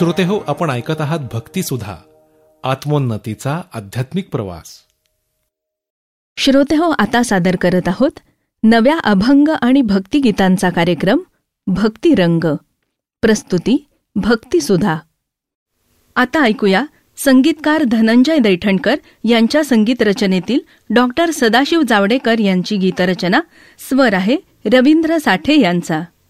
श्रोते हो, आपण ऐकत आहात भक्तिसुधा, आत्मोन्नतीचा आध्यात्मिक प्रवास. श्रोते हो, आता सादर करत आहोत नव्या अभंग आणि भक्तिगीतांचा कार्यक्रम भक्तिरंग. प्रस्तुती भक्तिसुधा. आता ऐकूया संगीतकार धनंजय दैठणकर यांच्या संगीत रचनेतील डॉक्टर सदाशिव जावडेकर यांची गीतरचना. स्वर आहे रवींद्र साठे यांचा.